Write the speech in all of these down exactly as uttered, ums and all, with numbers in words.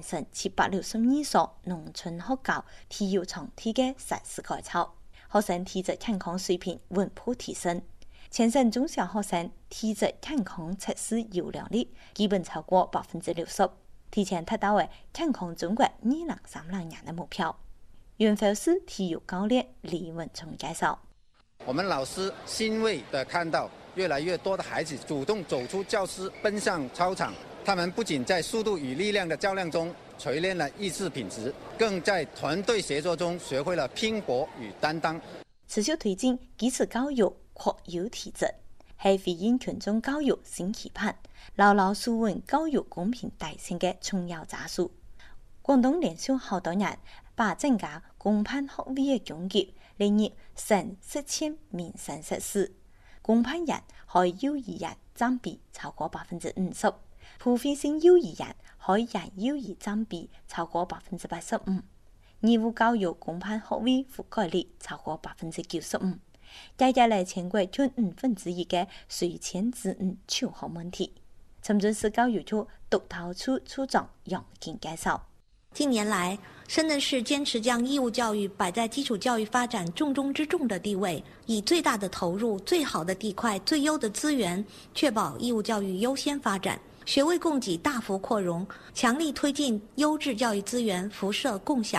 成七百六十二所農村學校體育場地嘅設施改造，學生體質健康水平穩步提升。全省中小學生體質健康測試優良率基本超過百分之六十，提前達到為健康中國二零三零年的目標。元豐市體育教練李文聰介紹： 我們老師欣慰地看到越來越多的孩子主動走出教室，奔向操場。他們不僅在速度與力量的較量中錘煉了意志品質，更在團隊協作中學會了拼搏與擔當。 持續推進基礎教育擴優體質，係回應群眾教育新期盼，牢牢守穩教育公平大性嘅重要紮樹。廣東連續好多年把增加公辦學位嘅終結列入省實踐民生實事，公辦人喺幼兒園佔比超過百分之五十。普惠性幼兒園可人幼兒佔比超過百分之八十五，義務教育公辦學位覆蓋率超過百分之九十五，解決了全國近五分之一嘅稅前子女求學問題。深圳市教育處督導處處長楊健介紹： 近年來，深圳市堅持將義務教育擺在基礎教育發展重中之重的地位，以最大的投入、最好的地塊、最優的資源，確保義務教育優先發展。學位供給大幅擴容，強力推進優質教育資源輻射共享。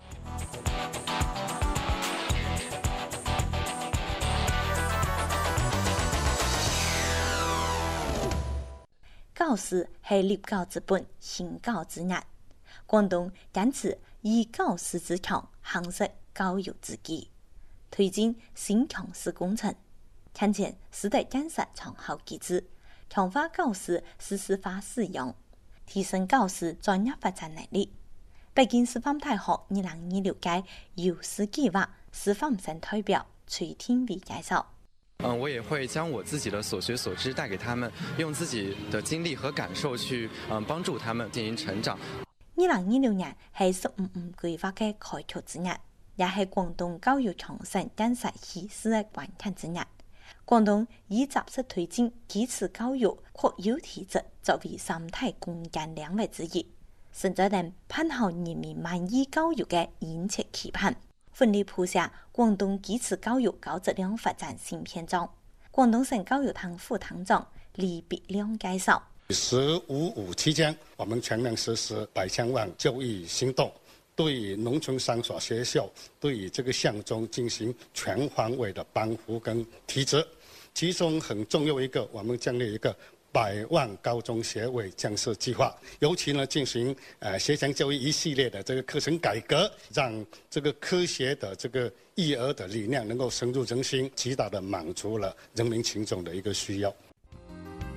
教師係立教之本，興教之業。廣東堅持以教師之強夯實教育之基，推進新強勢工程，強健師德建設長效機制。強化教師實施化使用，提升教師專業發展能力。北京師範大學二零二六屆優師計劃師範生代表崔天偉介紹： 嗯，我也會將我自己的所學所知帶給他們，用自己的經歷和感受去嗯幫助他們進行成長。 二零二六年係十五五規劃嘅開拓之年，也係廣東教育創新建設起勢嘅關鍵之年。廣東以紮實推進基礎教育擴優體質作為三大關鍵領域之一，深圳人盼候人民滿意教育嘅殷切期盼，奮力譜寫廣東基礎教育高質量發展新篇章。廣東省教育廳副廳長李必亮介紹： 十五五期間，我們全面實施百千萬就業行動，對農村三所學校對於這個項中進行全方位的幫扶跟提質。其中很重要一個，我們建立一個百萬高中學位建設計劃，尤其呢進行呃學前教育一系列的這個課程改革，讓這個科學的這個育兒的理念能夠深入人心，極大的滿足了人民群眾的一個需要。